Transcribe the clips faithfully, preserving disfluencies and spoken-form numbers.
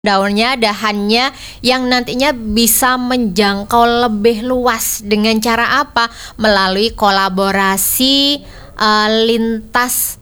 daunnya, dahannya yang nantinya bisa menjangkau lebih luas dengan cara apa? Melalui kolaborasi uh, lintas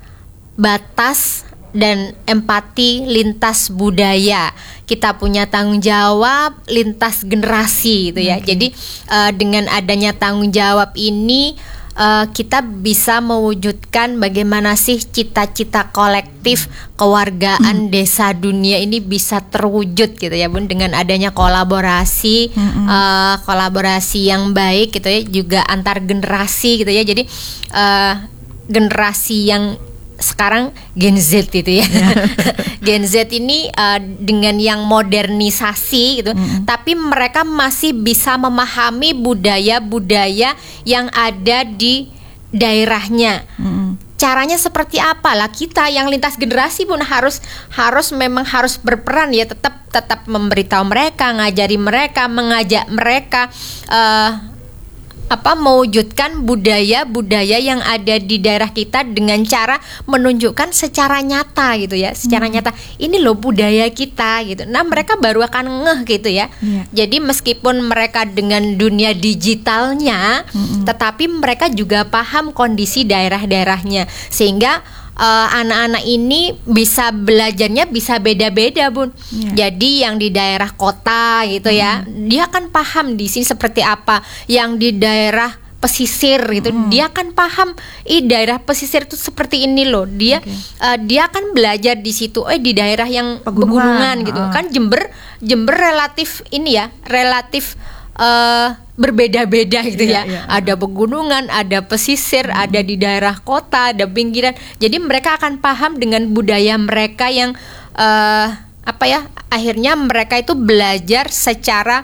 batas dan empati lintas budaya. Kita punya tanggung jawab lintas generasi gitu ya. Okay. Jadi uh, dengan adanya tanggung jawab ini Uh, kita bisa mewujudkan bagaimana sih cita-cita kolektif kewargaan mm. desa dunia ini bisa terwujud gitu ya Bun, dengan adanya kolaborasi mm-hmm. uh, kolaborasi yang baik gitu ya, juga antar generasi gitu ya. Jadi uh, generasi yang sekarang Gen Z itu ya, Gen Z ini uh, dengan yang modernisasi gitu, mm-hmm. tapi mereka masih bisa memahami budaya-budaya yang ada di daerahnya. Mm-hmm. Caranya seperti apa lah, kita yang lintas generasi pun harus harus memang harus berperan ya, tetap tetap memberitahu mereka, ngajari mereka, mengajak mereka uh, apa mewujudkan budaya-budaya yang ada di daerah kita dengan cara menunjukkan secara nyata gitu ya, secara hmm. nyata ini loh budaya kita gitu. Nah mereka baru akan ngeh gitu ya. Yeah. Jadi meskipun mereka dengan dunia digitalnya, hmm. tetapi mereka juga paham kondisi daerah-daerahnya, sehingga Uh, anak-anak ini bisa belajarnya bisa beda-beda Bun. Yeah. Jadi yang di daerah kota gitu mm. ya, dia kan paham di sini seperti apa. Yang di daerah pesisir gitu, mm. dia kan paham, ih daerah pesisir itu seperti ini loh. Dia okay. uh, dia kan belajar di situ. Eh di daerah yang pegunungan, pegunungan gitu. Uh. Kan Jember Jember relatif ini ya, relatif uh, berbeda-beda gitu yeah, ya. Yeah. Ada pegunungan, ada pesisir, hmm. ada di daerah kota, ada pinggiran. Jadi mereka akan paham dengan budaya mereka yang uh, apa ya? Akhirnya mereka itu belajar secara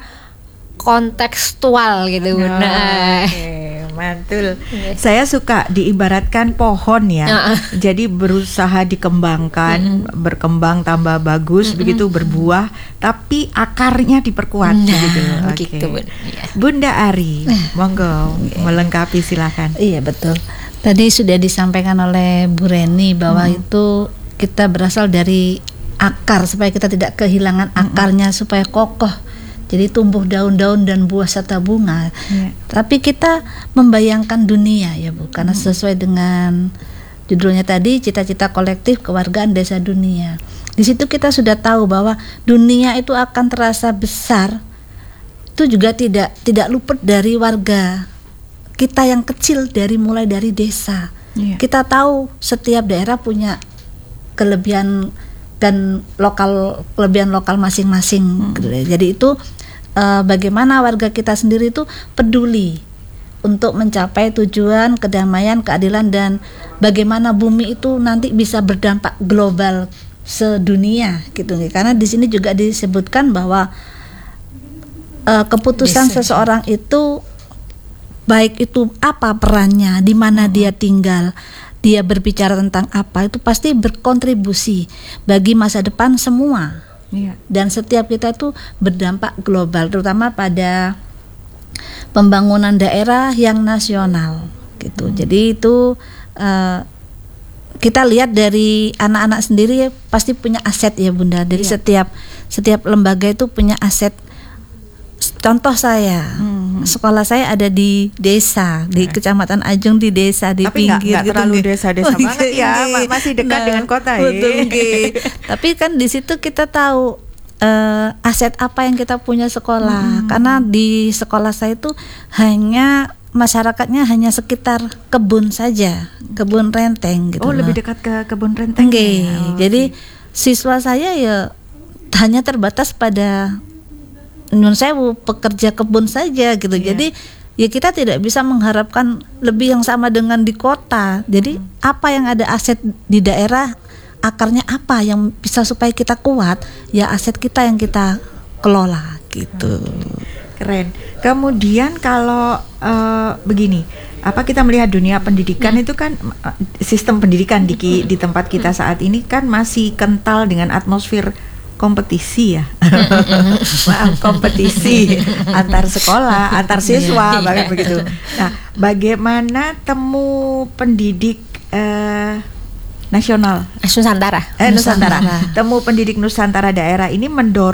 kontekstual gitu. Oh, nah, okay. Mantul. Yes. Saya suka diibaratkan pohon ya. Uh-uh. Jadi berusaha dikembangkan, mm-hmm. berkembang tambah bagus, mm-hmm. begitu berbuah, tapi akarnya diperkuat nah, gitu. Oke. Okay. Bun. Yeah. Bunda Ari, monggo okay. melengkapi silakan. Iya betul. Tadi sudah disampaikan oleh Bu Reni bahwa mm. itu kita berasal dari akar supaya kita tidak kehilangan akarnya, mm-hmm. supaya kokoh. Jadi tumbuh daun-daun dan buah serta bunga. Yeah. Tapi kita membayangkan dunia ya Bu, karena sesuai dengan judulnya tadi, cita-cita kolektif kewargaan desa dunia. Di situ kita sudah tahu bahwa dunia itu akan terasa besar. Itu juga tidak tidak luput dari warga kita yang kecil, dari mulai dari desa. Yeah. Kita tahu setiap daerah punya kelebihan dan lokal kelebihan lokal masing-masing. Hmm. Jadi itu uh, bagaimana warga kita sendiri itu peduli untuk mencapai tujuan kedamaian, keadilan, dan bagaimana bumi itu nanti bisa berdampak global sedunia gitu. Karena di sini juga disebutkan bahwa uh, keputusan bisa. Seseorang itu baik itu apa perannya, di mana hmm. dia tinggal, dia berbicara tentang apa, itu pasti berkontribusi bagi masa depan semua. Iya. Dan setiap kita itu berdampak global, terutama pada pembangunan daerah yang nasional gitu. Hmm. Jadi itu uh, kita lihat dari anak-anak sendiri pasti punya aset ya Bunda. Dari iya. setiap setiap lembaga itu punya aset. Contoh saya, hmm. sekolah saya ada di desa, di Kecamatan Ajung, di desa, di tapi pinggir. Tapi nggak terlalu gitu, desa-desa oh, banget ya, masih dekat nah, dengan kota ya. Tapi kan di situ kita tahu uh, aset apa yang kita punya sekolah, hmm. karena di sekolah saya itu hanya masyarakatnya hanya sekitar kebun saja, kebun renteng gitu. Oh loh. Lebih dekat ke kebun renteng. Okay. Ya? Oh, jadi okay. siswa saya ya hanya terbatas pada Nyun sewu pekerja kebun saja gitu. Yeah. Jadi ya kita tidak bisa mengharapkan lebih yang sama dengan di kota. Jadi hmm. apa yang ada aset di daerah, akarnya apa yang bisa supaya kita kuat, ya aset kita yang kita kelola gitu. Keren. Kemudian kalau uh, begini, apa kita melihat dunia pendidikan hmm. itu kan sistem pendidikan di di tempat kita saat ini kan masih kental dengan atmosfer kompetisi ya, maaf kompetisi antar sekolah, antar siswa, bahkan begitu. Nah, bagaimana temu pendidik uh, nasional Nusantara. eh Nusantara. Nusantara. Temu Pendidik Nusantara Daerah ini mendorong